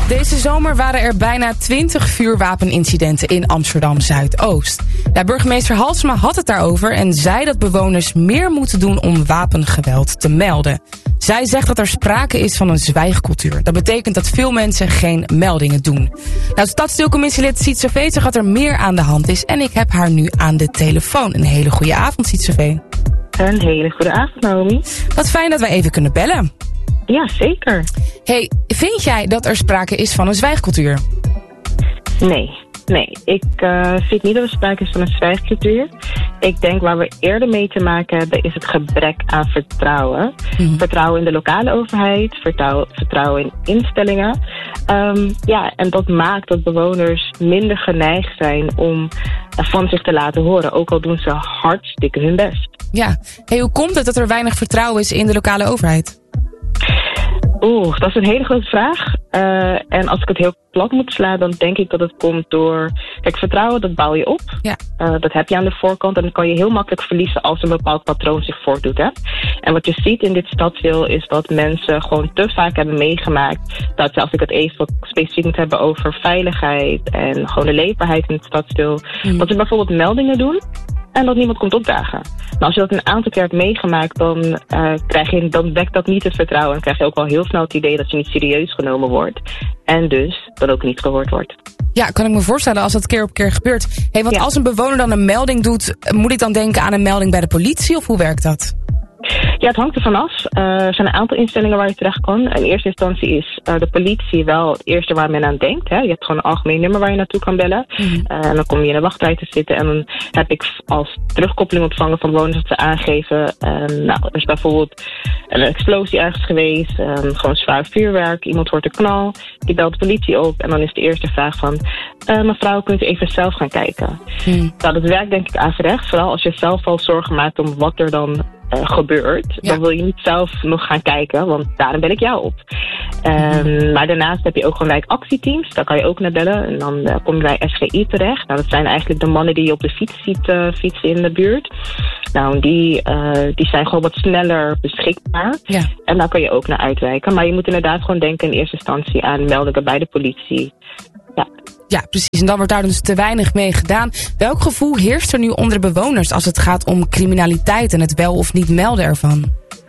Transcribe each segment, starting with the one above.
Deze zomer waren er bijna 20 vuurwapenincidenten in Amsterdam-Zuidoost. Ja, burgemeester Halsema had het daarover en zei dat bewoners meer moeten doen om wapengeweld te melden. Zij zegt dat er sprake is van een zwijgcultuur. Dat betekent dat veel mensen geen meldingen doen. Nou, stadsdeelcommissielid Sietse Vee zegt dat er meer aan de hand is en ik heb haar nu aan de telefoon. Een hele goede avond, Sietse Vee. Een hele goede avond, Naomi. Wat fijn dat wij even kunnen bellen. Ja, zeker. Hey, vind jij dat er sprake is van een zwijgcultuur? Nee. Ik vind niet dat er sprake is van een zwijgcultuur. Ik denk waar we eerder mee te maken hebben is het gebrek aan vertrouwen. Mm-hmm. Vertrouwen in de lokale overheid, vertrouwen in instellingen. En dat maakt dat bewoners minder geneigd zijn om van zich te laten horen. Ook al doen ze hartstikke hun best. Ja, hey, hoe komt het dat er weinig vertrouwen is in de lokale overheid? Dat is een hele grote vraag. En als ik het heel plat moet slaan, dan denk ik dat het komt door... Kijk, vertrouwen, dat bouw je op. Ja. Dat heb je aan de voorkant en dat kan je heel makkelijk verliezen als een bepaald patroon zich voordoet. Hè? En wat je ziet in dit stadsdeel is dat mensen gewoon te vaak hebben meegemaakt dat, als ik het even wat specifiek moet hebben over veiligheid en gewoon de leefbaarheid in het stadsdeel, dat ze bijvoorbeeld meldingen doen en dat niemand komt opdagen. Nou, als je dat een aantal keer hebt meegemaakt, dan wekt dat niet het vertrouwen. En krijg je ook wel heel snel het idee dat je niet serieus genomen wordt. En dus dat ook niet gehoord wordt. Ja, kan ik me voorstellen als dat keer op keer gebeurt. Hey, want als een bewoner dan een melding doet, moet ik dan denken aan een melding bij de politie of hoe werkt dat? Ja, het hangt ervan af. Er zijn een aantal instellingen waar je terecht kan. In eerste instantie is de politie wel het eerste waar men aan denkt. Hè. Je hebt gewoon een algemeen nummer waar je naartoe kan bellen. En dan kom je in de wachtrij te zitten. En dan heb ik als terugkoppeling ontvangen van bewoners dat ze aangeven. Er is bijvoorbeeld een explosie ergens geweest. Gewoon zwaar vuurwerk. Iemand hoort een knal. Die belt de politie op. En dan is de eerste vraag van... mevrouw, kunt u even zelf gaan kijken? Nou, dat werkt denk ik averechts. Vooral als je zelf al zorgen maakt om wat er dan gebeurt, dan wil je niet zelf nog gaan kijken, want daarom bel ik jou op. Maar daarnaast heb je ook gewoon wijkactieteams, daar kan je ook naar bellen en dan kom je bij SGI terecht. Nou, dat zijn eigenlijk de mannen die je op de fiets ziet fietsen in de buurt. Nou, die zijn gewoon wat sneller beschikbaar. Ja. En daar kan je ook naar uitwijken. Maar je moet inderdaad gewoon denken in eerste instantie aan meldingen bij de politie. Ja, precies. En dan wordt daar dus te weinig mee gedaan. Welk gevoel heerst er nu onder de bewoners als het gaat om criminaliteit en het wel of niet melden ervan?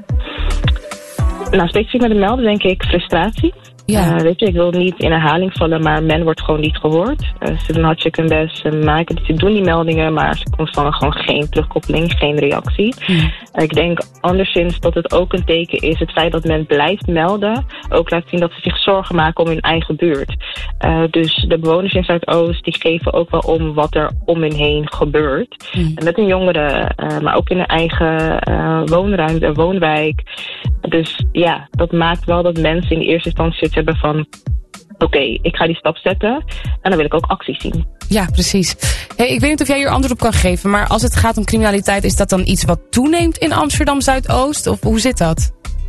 Nou, specifiek met het melden denk ik frustratie. Ja. Weet je, ik wil niet in herhaling vallen, maar men wordt gewoon niet gehoord. Ze doen hartstikke hun best, ze doen die meldingen, maar ze ontvangen gewoon geen terugkoppeling, geen reactie. Ik denk anderszins dat het ook een teken is, het feit dat men blijft melden, ook laat zien dat ze zich zorgen maken om hun eigen buurt. Dus de bewoners in Zuidoost, die geven ook wel om wat er om hen heen gebeurt. Met hun jongeren, maar ook in hun eigen woonruimte, woonwijk. Dus ja, dat maakt wel dat mensen in de eerste instantie hebben van oké, ik ga die stap zetten en dan wil ik ook actie zien. Ja, precies. Hey, ik weet niet of jij hier antwoord op kan geven, maar als het gaat om criminaliteit, is dat dan iets wat toeneemt in Amsterdam-Zuidoost? Of hoe zit dat?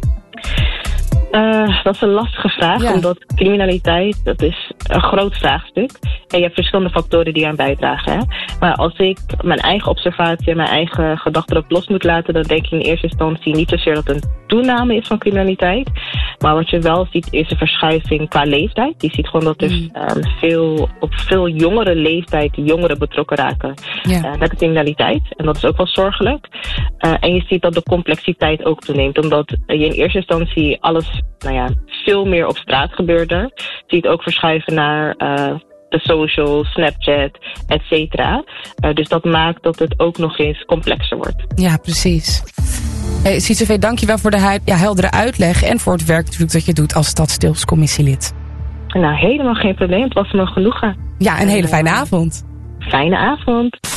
Dat is een lastige vraag, omdat criminaliteit, dat is een groot vraagstuk. En je hebt verschillende factoren die aan bijdragen. Hè? Maar als ik mijn eigen observatie en mijn eigen gedachten erop los moet laten, dan denk ik in eerste instantie niet zozeer dat een toename is van criminaliteit. Maar wat je wel ziet is een verschuiving qua leeftijd. Je ziet gewoon dat er op veel jongere leeftijd jongeren betrokken raken met de criminaliteit. En dat is ook wel zorgelijk. En je ziet dat de complexiteit ook toeneemt, omdat je in eerste instantie alles veel meer op straat gebeurde. Je ziet ook verschuiven naar de social, Snapchat, et cetera. Dus dat maakt dat het ook nog eens complexer wordt. Ja, precies. Hey, Sietse Vee, dankjewel voor de heldere uitleg en voor het werk natuurlijk dat je doet als stadsdeelscommissielid. Nou, helemaal geen probleem. Het was me genoegen. Ja, een hele fijne avond. Fijne avond.